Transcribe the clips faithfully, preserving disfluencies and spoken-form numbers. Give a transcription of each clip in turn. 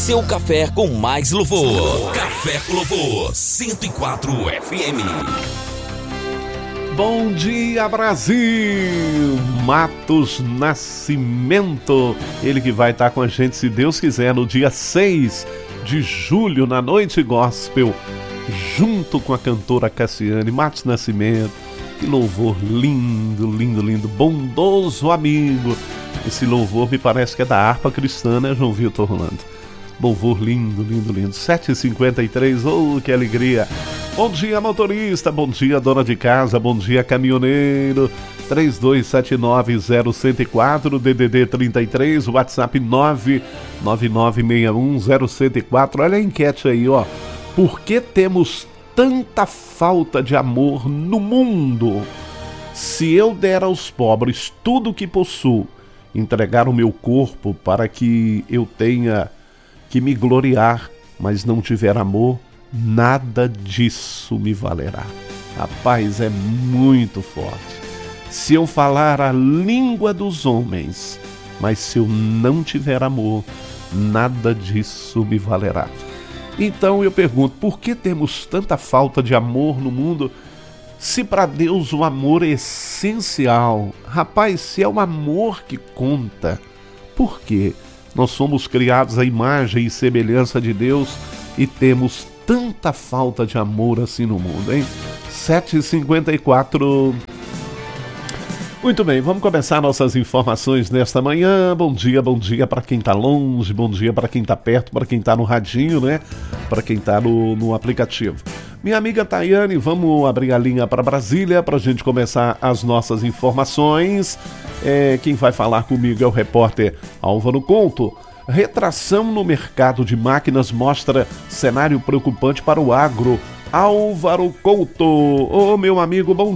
Seu café com mais louvor. Café com Louvor, cento e quatro F M. Bom dia, Brasil! Matos Nascimento, ele que vai estar com a gente, se Deus quiser, no dia seis de julho, na Noite Gospel, junto com a cantora Cassiane. Matos Nascimento, que louvor lindo, lindo, lindo, bondoso amigo. Esse louvor me parece que é da harpa cristã, né, João Vitor Rolando? Louvor lindo, lindo, lindo. sete e cinquenta e três, oh, que alegria. Bom dia, motorista, bom dia, dona de casa, bom dia, caminhoneiro. três dois sete nove zero um zero quatro, D D D trinta e três, WhatsApp nove nove nove seis um zero um zero quatro. Olha a enquete aí, ó. Por que temos tanta falta de amor no mundo? Se eu der aos pobres tudo o que possuo, entregar o meu corpo para que eu tenha que me gloriar, mas não tiver amor, nada disso me valerá. Rapaz, é muito forte. Se eu falar a língua dos homens, mas se eu não tiver amor, nada disso me valerá. Então eu pergunto, por que temos tanta falta de amor no mundo, se para Deus o amor é essencial? Rapaz, se é o amor que conta, por quê? Nós somos criados à imagem e semelhança de Deus e temos tanta falta de amor assim no mundo, hein? sete e cinquenta e quatro. Muito bem, vamos começar nossas informações nesta manhã. Bom dia, bom dia para quem está longe, bom dia para quem está perto, para quem está no radinho, né? Para quem está no, no aplicativo. Minha amiga Tayane, vamos abrir a linha para Brasília para a gente começar as nossas informações. É, quem vai falar comigo é o repórter Álvaro Couto. Retração no mercado de máquinas mostra cenário preocupante para o agro. Álvaro Couto, ô meu amigo, bom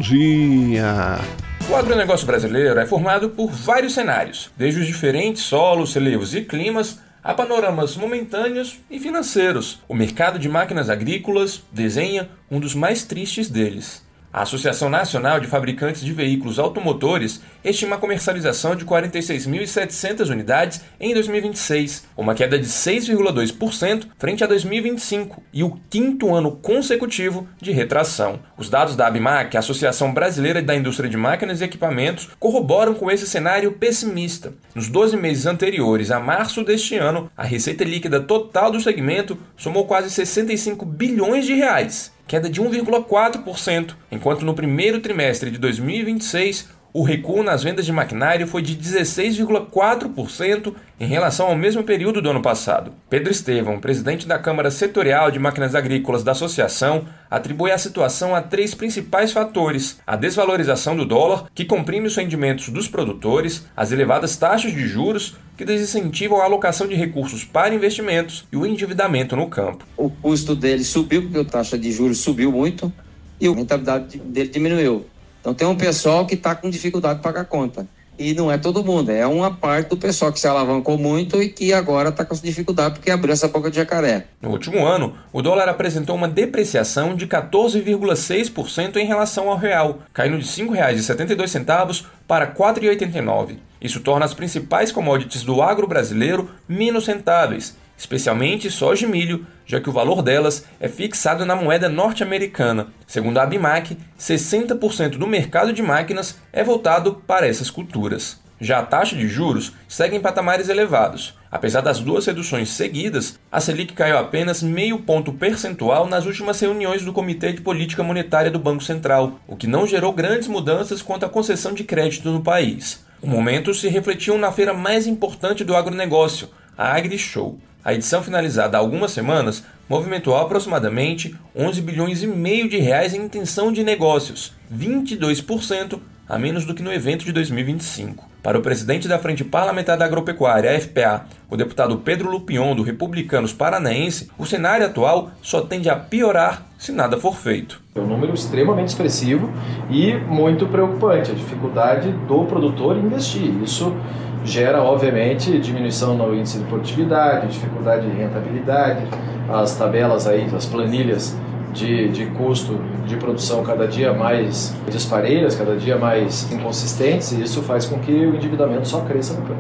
dia. O agronegócio brasileiro é formado por vários cenários, desde os diferentes solos, relevos e climas, a panoramas momentâneos e financeiros. O mercado de máquinas agrícolas desenha um dos mais tristes deles. A Associação Nacional de Fabricantes de Veículos Automotores estima a comercialização de quarenta e seis mil e setecentas unidades em dois mil e vinte e seis, uma queda de seis vírgula dois por cento frente a dois mil e vinte e cinco e o quinto ano consecutivo de retração. Os dados da ABMAQ, a Associação Brasileira da Indústria de Máquinas e Equipamentos, corroboram com esse cenário pessimista. Nos doze meses anteriores a março deste ano, a receita líquida total do segmento somou quase sessenta e cinco bilhões de reais, queda de um vírgula quatro por cento, enquanto no primeiro trimestre de dois mil e vinte e seis o recuo nas vendas de maquinário foi de dezesseis vírgula quatro por cento em relação ao mesmo período do ano passado. Pedro Estevão, presidente da Câmara Setorial de Máquinas Agrícolas da Associação, atribui a situação a três principais fatores: a desvalorização do dólar, que comprime os rendimentos dos produtores, as elevadas taxas de juros, que desincentivam a alocação de recursos para investimentos, e o endividamento no campo. O custo dele subiu porque a taxa de juros subiu muito e a rentabilidade dele diminuiu. Então tem um pessoal que está com dificuldade de pagar a conta. E não é todo mundo, é uma parte do pessoal que se alavancou muito e que agora está com dificuldade porque abriu essa boca de jacaré. No último ano, o dólar apresentou uma depreciação de quatorze vírgula seis por cento em relação ao real, caindo de cinco reais e setenta e dois centavos para quatro reais e oitenta e nove centavos. Isso torna as principais commodities do agro brasileiro menos rentáveis, especialmente soja e milho, já que o valor delas é fixado na moeda norte-americana. Segundo a ABMAQ, sessenta por cento do mercado de máquinas é voltado para essas culturas. Já a taxa de juros segue em patamares elevados. Apesar das duas reduções seguidas, a Selic caiu apenas meio ponto percentual nas últimas reuniões do Comitê de Política Monetária do Banco Central, o que não gerou grandes mudanças quanto à concessão de crédito no país. O momento se refletiu na feira mais importante do agronegócio, a AgriShow. A edição, finalizada há algumas semanas, movimentou aproximadamente onze bilhões e meio de reais em intenção de negócios, vinte e dois por cento a menos do que no evento de dois mil e vinte e cinco. Para o presidente da Frente Parlamentar da Agropecuária, a F P A, o deputado Pedro Lupion, do Republicanos Paranaense, o cenário atual só tende a piorar se nada for feito. É um número extremamente expressivo e muito preocupante, a dificuldade do produtor em investir. Isso gera, obviamente, diminuição no índice de produtividade, dificuldade de rentabilidade, as tabelas aí, as planilhas de, de custo de produção cada dia mais disparelhas, cada dia mais inconsistentes, e isso faz com que o endividamento só cresça no campo.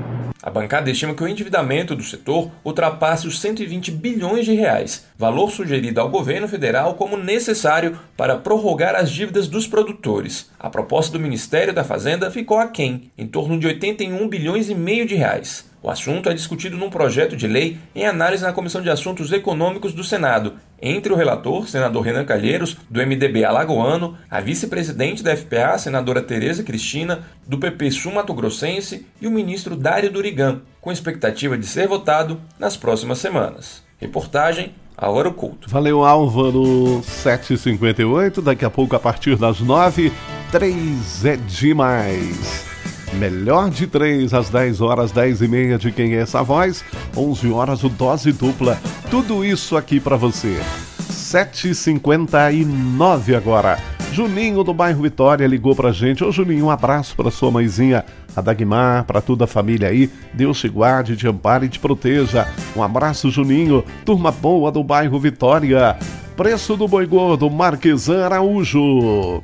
A bancada estima que o endividamento do setor ultrapasse os cento e vinte bilhões de reais, valor sugerido ao governo federal como necessário para prorrogar as dívidas dos produtores. A proposta do Ministério da Fazenda ficou aquém, em torno de oitenta e um bilhões e meio de reais. O assunto é discutido num projeto de lei em análise na Comissão de Assuntos Econômicos do Senado, entre o relator, senador Renan Calheiros, do M D B alagoano, a vice-presidente da F P A, senadora Tereza Cristina, do P P Sul Mato Grossense e o ministro Dário Durigan, com expectativa de ser votado nas próximas semanas. Reportagem A Hora Oculto. Valeu, Álvaro. sete e cinquenta e oito, daqui a pouco a partir das nove, três é demais. Melhor de três às dez horas, dez e meia de Quem é essa voz, onze horas o Dose Dupla, tudo isso aqui pra você. sete e cinquenta e nove agora. Juninho do bairro Vitória ligou pra gente. Ô Juninho, um abraço pra sua mãezinha, a Dagmar, pra toda a família aí. Deus te guarde, te ampare e te proteja. Um abraço, Juninho, turma boa do bairro Vitória. Preço do boi gordo, Marquesan Araújo.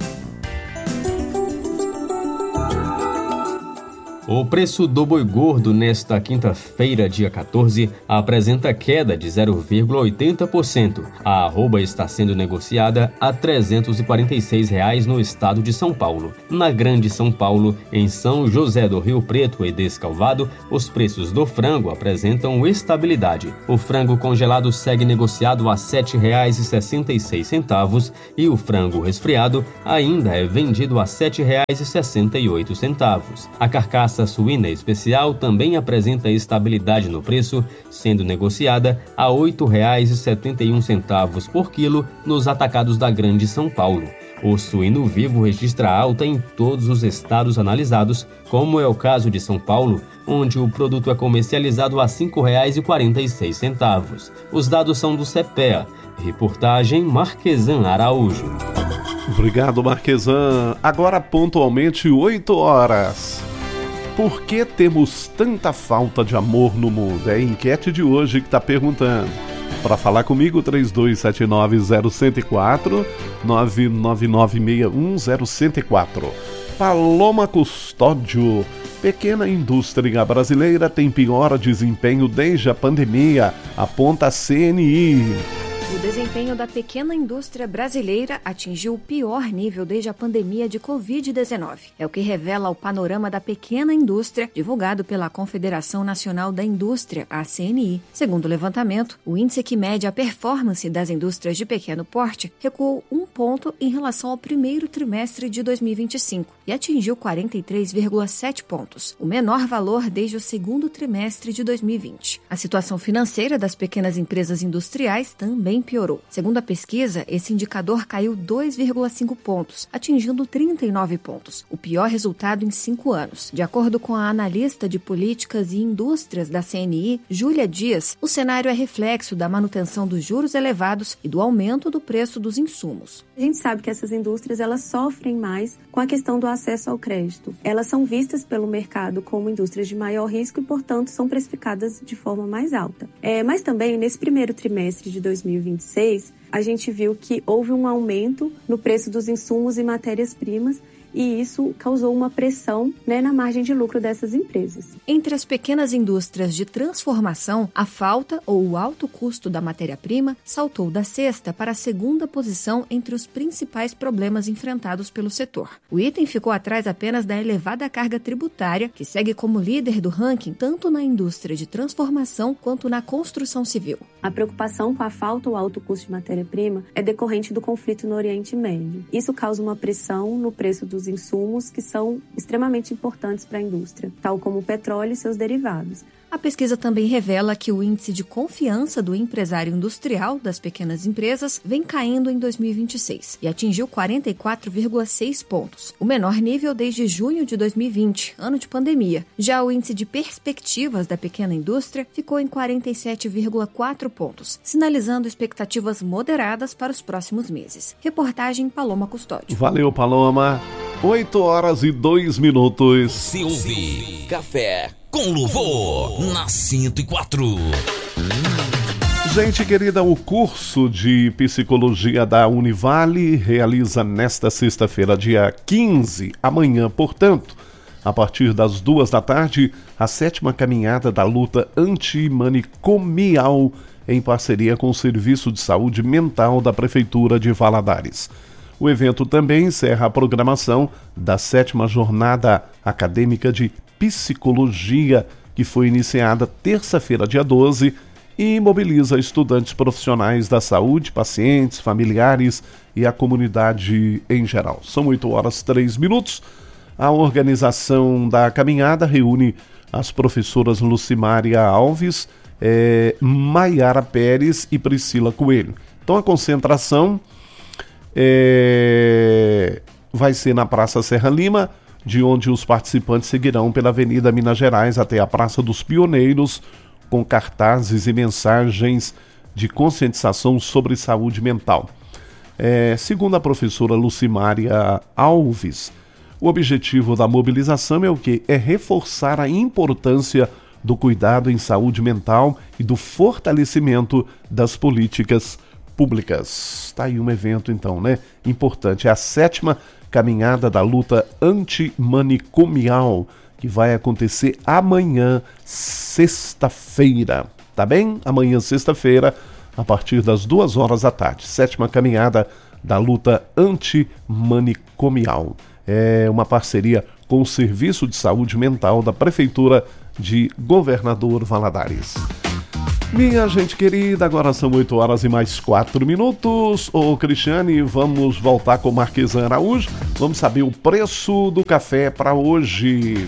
O preço do boi gordo nesta quinta-feira, dia quatorze, apresenta queda de zero vírgula oitenta por cento. A arroba está sendo negociada a trezentos e quarenta e seis reais no estado de São Paulo. Na Grande São Paulo, em São José do Rio Preto e Descalvado, os preços do frango apresentam estabilidade. O frango congelado segue negociado a sete reais e sessenta e seis centavos e o frango resfriado ainda é vendido a sete reais e sessenta e oito centavos. A carcaça suína especial também apresenta estabilidade no preço, sendo negociada a oito reais e setenta e um centavos por quilo nos atacados da Grande São Paulo. O suíno vivo registra alta em todos os estados analisados, como é o caso de São Paulo, onde o produto é comercializado a cinco reais e quarenta e seis centavos. Os dados são do CEPEA. Reportagem Marquesan Araújo. Obrigado, Marquesan. Agora pontualmente oito horas. Por que temos tanta falta de amor no mundo? É a enquete de hoje que está perguntando. Para falar comigo, três dois sete nove zero um zero quatro, nove nove nove seis um zero um zero quatro. Paloma Custódio. Pequena indústria brasileira tem pior desempenho desde a pandemia, aponta a C N I. O desempenho da pequena indústria brasileira atingiu o pior nível desde a pandemia de covid dezenove. É o que revela o panorama da pequena indústria, divulgado pela Confederação Nacional da Indústria, a C N I. Segundo o levantamento, o índice que mede a performance das indústrias de pequeno porte recuou um ponto em relação ao primeiro trimestre de dois mil e vinte e cinco e atingiu quarenta e três vírgula sete pontos, o menor valor desde o segundo trimestre de dois mil e vinte. A situação financeira das pequenas empresas industriais também piorou. Segundo a pesquisa, esse indicador caiu dois vírgula cinco pontos, atingindo trinta e nove pontos, o pior resultado em cinco anos. De acordo com a analista de políticas e indústrias da C N I, Júlia Dias, o cenário é reflexo da manutenção dos juros elevados e do aumento do preço dos insumos. A gente sabe que essas indústrias elas sofrem mais com a questão do acesso ao crédito. Elas são vistas pelo mercado como indústrias de maior risco e, portanto, são precificadas de forma mais alta. É, mas também, nesse primeiro trimestre de dois mil e vinte e seis, a gente viu que houve um aumento no preço dos insumos e matérias-primas, e isso causou uma pressão, né, na margem de lucro dessas empresas. Entre as pequenas indústrias de transformação, a falta ou o alto custo da matéria-prima saltou da sexta para a segunda posição entre os principais problemas enfrentados pelo setor. O item ficou atrás apenas da elevada carga tributária, que segue como líder do ranking tanto na indústria de transformação quanto na construção civil. A preocupação com a falta ou alto custo de matéria-prima é decorrente do conflito no Oriente Médio. Isso causa uma pressão no preço dos insumos que são extremamente importantes para a indústria, tal como o petróleo e seus derivados. A pesquisa também revela que o índice de confiança do empresário industrial das pequenas empresas vem caindo em dois mil e vinte e seis e atingiu quarenta e quatro vírgula seis pontos, o menor nível desde junho de dois mil e vinte, ano de pandemia. Já o índice de perspectivas da pequena indústria ficou em quarenta e sete vírgula quatro pontos, sinalizando expectativas moderadas para os próximos meses. Reportagem Paloma Custódio. Valeu, Paloma. oito horas e dois minutos. Se ouve Café com Louvor na cento e quatro. Gente querida, o curso de psicologia da Univale realiza nesta sexta-feira, dia quinze, amanhã, portanto, a partir das duas da tarde, a sétima caminhada da luta antimanicomial em parceria com o Serviço de Saúde Mental da Prefeitura de Valadares. O evento também encerra a programação da sétima jornada acadêmica de psicologia, que foi iniciada terça-feira, dia doze, e mobiliza estudantes profissionais da saúde, pacientes, familiares e a comunidade em geral. São oito horas e três minutos. A organização da caminhada reúne as professoras Lucimária Alves, é, Maiara Pérez e Priscila Coelho. Então a concentração é, vai ser na Praça Serra Lima, de onde os participantes seguirão pela Avenida Minas Gerais até a Praça dos Pioneiros, com cartazes e mensagens de conscientização sobre saúde mental. É, segundo a professora Lucimária Alves, o objetivo da mobilização é o quê? É reforçar a importância do cuidado em saúde mental e do fortalecimento das políticas públicas. Está aí um evento, então, né? Importante. É a sétima caminhada da luta antimanicomial, que vai acontecer amanhã, sexta-feira, tá bem? Amanhã, sexta-feira, a partir das duas horas da tarde. Sétima caminhada da luta antimanicomial. É uma parceria com o Serviço de Saúde Mental da Prefeitura de Governador Valadares. Minha gente querida, agora são oito horas e mais quatro minutos. Ô Cristiane, vamos voltar com o Marquesan Araújo. Vamos saber o preço do café para hoje.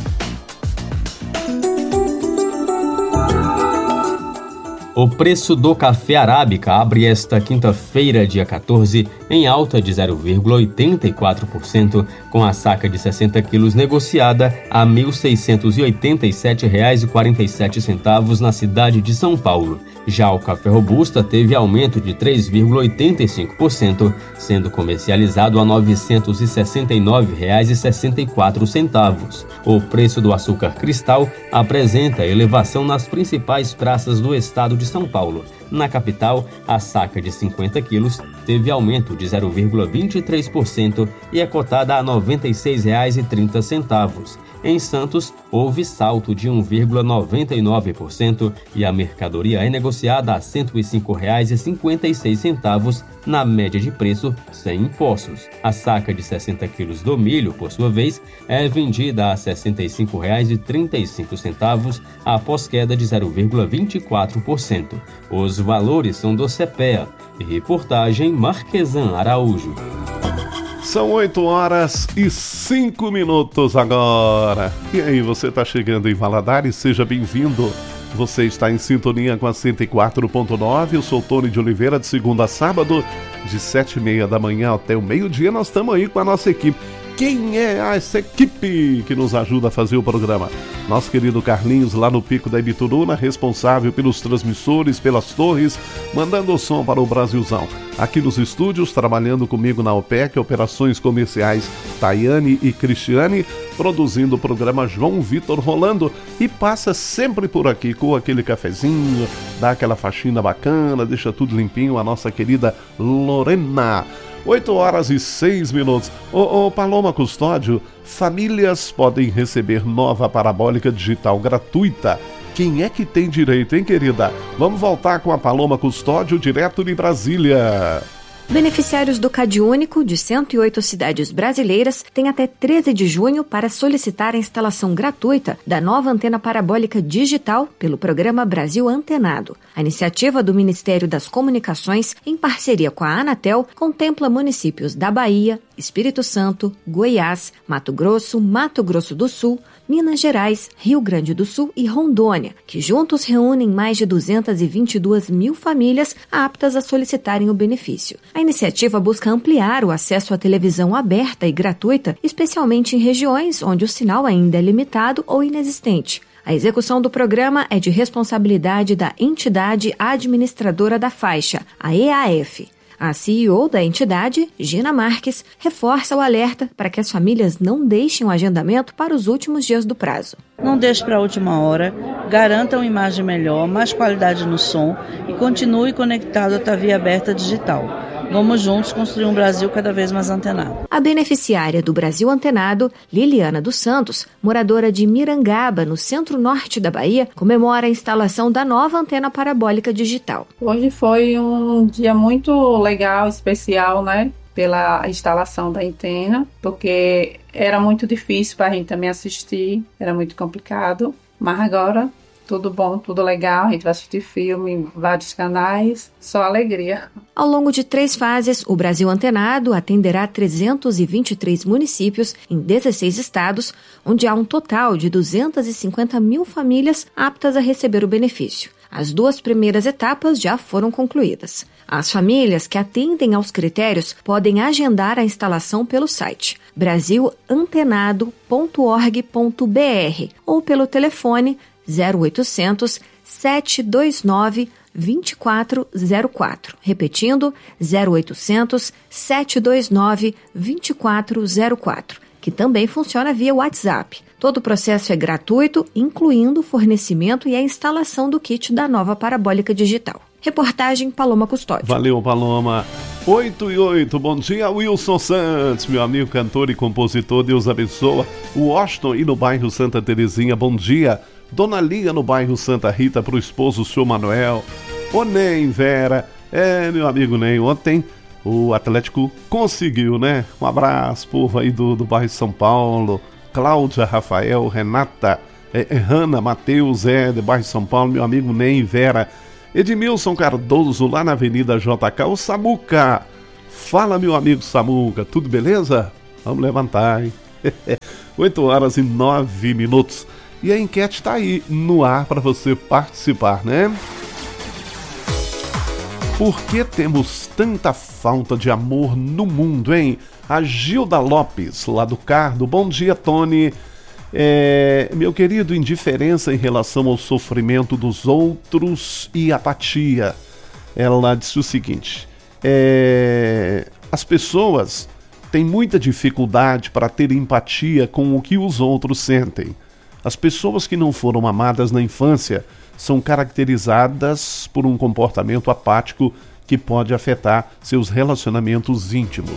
O preço do café arábica abre esta quinta-feira, dia quatorze, em alta de zero vírgula oitenta e quatro por cento, com a saca de sessenta quilos negociada a mil seiscentos e oitenta e sete reais e quarenta e sete centavos na cidade de São Paulo. Já o café robusta teve aumento de três vírgula oitenta e cinco por cento, sendo comercializado a novecentos e sessenta e nove reais e sessenta e quatro centavos. O preço do açúcar cristal apresenta elevação nas principais praças do estado de São Paulo. Na capital, a saca de cinquenta quilos teve aumento de zero vírgula vinte e três por cento e é cotada a noventa e seis reais e trinta centavos. Em Santos, houve salto de um vírgula noventa e nove por cento e a mercadoria é negociada a cento e cinco reais e cinquenta e seis centavos na média de preço sem impostos. A saca de sessenta quilos do milho, por sua vez, é vendida a sessenta e cinco reais e trinta e cinco centavos após queda de zero vírgula vinte e quatro por cento. Os valores são do CEPEA. Reportagem Marquesan Araújo. São oito horas e cinco minutos agora. E aí, você está chegando em Valadares? Seja bem-vindo. Você está em sintonia com a cento e quatro ponto nove. Eu sou Tony de Oliveira, de segunda a sábado, de sete e meia da manhã até o meio-dia. Nós estamos aí com a nossa equipe. Quem é essa equipe que nos ajuda a fazer o programa? Nosso querido Carlinhos, lá no Pico da Ibituruna, responsável pelos transmissores, pelas torres, mandando o som para o Brasilzão. Aqui nos estúdios, trabalhando comigo na OPEC, Operações Comerciais, Tayane e Cristiane, produzindo o programa João Vitor Rolando, e passa sempre por aqui com aquele cafezinho, dá aquela faxina bacana, deixa tudo limpinho, a nossa querida Lorena. oito horas e seis minutos. Ô, ô Paloma Custódio, famílias podem receber nova parabólica digital gratuita. Quem é que tem direito, hein, querida? Vamos voltar com a Paloma Custódio, direto de Brasília. Beneficiários do CadÚnico de cento e oito cidades brasileiras têm até treze de junho para solicitar a instalação gratuita da nova antena parabólica digital pelo programa Brasil Antenado. A iniciativa do Ministério das Comunicações, em parceria com a Anatel, contempla municípios da Bahia, Espírito Santo, Goiás, Mato Grosso, Mato Grosso do Sul, Minas Gerais, Rio Grande do Sul e Rondônia, que juntos reúnem mais de duzentas e vinte e duas mil famílias aptas a solicitarem o benefício. A iniciativa busca ampliar o acesso à televisão aberta e gratuita, especialmente em regiões onde o sinal ainda é limitado ou inexistente. A execução do programa é de responsabilidade da entidade administradora da faixa, a E A F. A C E O da entidade, Gina Marques, reforça o alerta para que as famílias não deixem o agendamento para os últimos dias do prazo. Não deixe para a última hora, garanta uma imagem melhor, mais qualidade no som e continue conectado à T V aberta digital. Vamos juntos construir um Brasil cada vez mais antenado. A beneficiária do Brasil Antenado, Liliana dos Santos, moradora de Mirangaba, no centro-norte da Bahia, comemora a instalação da nova antena parabólica digital. Hoje foi um dia muito legal, especial, né? Pela instalação da antena, porque era muito difícil para a gente também assistir, era muito complicado, mas agora tudo bom, tudo legal, a gente vai assistir filme em vários canais, só alegria. Ao longo de três fases, o Brasil Antenado atenderá trezentos e vinte e três municípios em dezesseis estados, onde há um total de duzentas e cinquenta mil famílias aptas a receber o benefício. As duas primeiras etapas já foram concluídas. As famílias que atendem aos critérios podem agendar a instalação pelo site brasil antenado ponto org ponto b r ou pelo telefone zero oitocentos, sete dois nove, dois quatro zero quatro. Repetindo, zero oitocentos, sete dois nove, dois quatro zero quatro, que também funciona via WhatsApp. Todo o processo é gratuito, incluindo o fornecimento e a instalação do kit da nova parabólica digital. Reportagem Paloma Custódio. Valeu, Paloma. oito e oito, bom dia, Wilson Santos, meu amigo cantor e compositor, Deus abençoa. O Washington e no bairro Santa Terezinha, bom dia. Dona Lia no bairro Santa Rita para o esposo, o senhor Manuel. O Ney, Vera, é, meu amigo Ney, ontem o Atlético conseguiu, né? Um abraço, povo aí do, do bairro São Paulo. Cláudia, Rafael, Renata, é, é, Hanna, Matheus, é, do bairro São Paulo, meu amigo Ney, Vera. Edmilson Cardoso, lá na Avenida J K, o Samuca. Fala, meu amigo Samuca, tudo beleza? Vamos levantar, hein? oito horas e nove minutos. E a enquete está aí no ar para você participar, né? Por que temos tanta falta de amor no mundo, hein? A Gilda Lopes, lá do Cardo. Bom dia, Tony. É, meu querido, indiferença em relação ao sofrimento dos outros e apatia. Ela disse o seguinte: é, as pessoas têm muita dificuldade para ter empatia com o que os outros sentem. As pessoas que não foram amadas na infância são caracterizadas por um comportamento apático que pode afetar seus relacionamentos íntimos.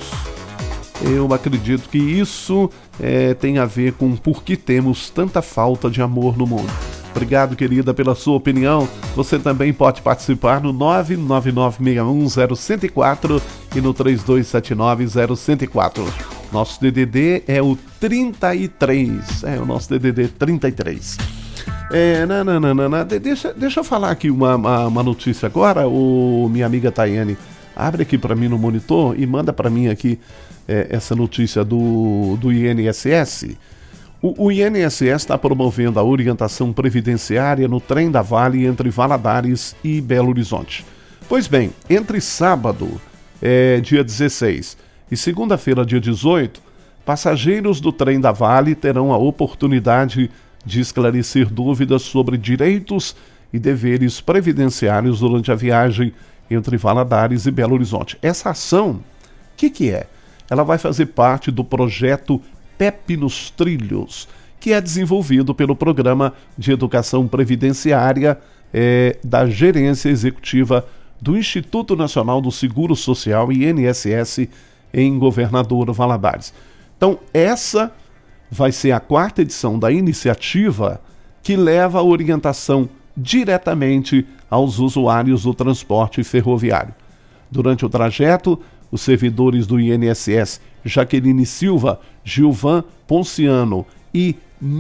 Eu acredito que isso é, tem a ver com por que temos tanta falta de amor no mundo. Obrigado, querida, pela sua opinião. Você também pode participar no nove nove nove seis um zero um zero quatro e no três dois sete nove zero um zero quatro. Nosso D D D é o trinta e três. É o nosso D D D trinta e três. É, não, não, não, não, não. Deixa, deixa eu falar aqui uma, uma, uma notícia agora, o, minha amiga Tayane. Abre aqui para mim no monitor e manda para mim aqui é, essa notícia do, do I N S S. O, o I N S S está promovendo a orientação previdenciária no trem da Vale entre Valadares e Belo Horizonte. Pois bem, entre sábado, é, dia dezesseis, e segunda-feira, dia dezoito, passageiros do trem da Vale terão a oportunidade de esclarecer dúvidas sobre direitos e deveres previdenciários durante a viagem entre Valadares e Belo Horizonte. Essa ação, o que, que é? Ela vai fazer parte do projeto P E P nos Trilhos, que é desenvolvido pelo Programa de Educação Previdenciária é, da Gerência Executiva do Instituto Nacional do Seguro Social, I N S S, em Governador Valadares. Então, essa vai ser a quarta edição da iniciativa que leva a orientação diretamente aos usuários do transporte ferroviário. Durante o trajeto, os servidores do I N S S Jaqueline Silva, Gilvan Ponciano e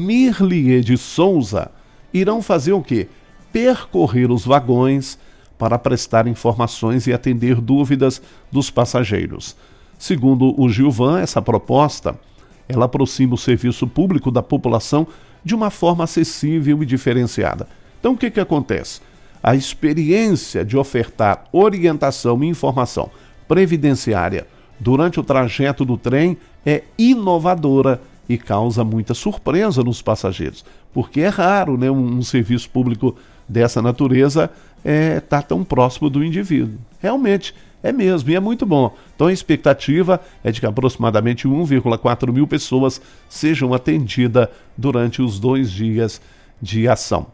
Mirlie de Souza irão fazer o quê? Percorrer os vagões para prestar informações e atender dúvidas dos passageiros. Segundo o Gilvan, essa proposta ela aproxima o serviço público da população de uma forma acessível e diferenciada. Então, o que, que acontece? A experiência de ofertar orientação e informação previdenciária durante o trajeto do trem é inovadora e causa muita surpresa nos passageiros, porque é raro, né, um, um serviço público dessa natureza é, tá tão próximo do indivíduo. Realmente, é mesmo, e é muito bom. Então a expectativa é de que aproximadamente um vírgula quatro mil pessoas sejam atendidas durante os dois dias de ação.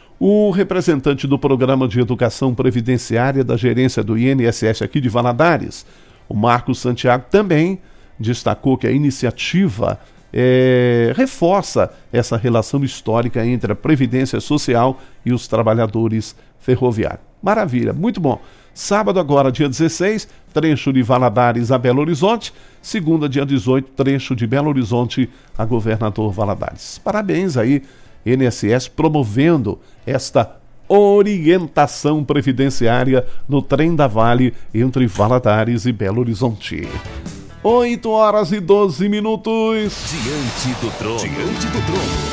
O representante do Programa de Educação Previdenciária da Gerência do I N S S aqui de Valadares, O Marcos Santiago também destacou que a iniciativa é, reforça essa relação histórica entre a Previdência Social e os trabalhadores ferroviários. Maravilha, muito bom. Sábado agora, dia dezesseis, trecho de Valadares a Belo Horizonte. Segunda, dia dezoito, trecho de Belo Horizonte a Governador Valadares. Parabéns aí, I N S S, promovendo esta orientação previdenciária no trem da Vale entre Valadares e Belo Horizonte. oito horas e doze minutos. Diante do trono. Diante do trono.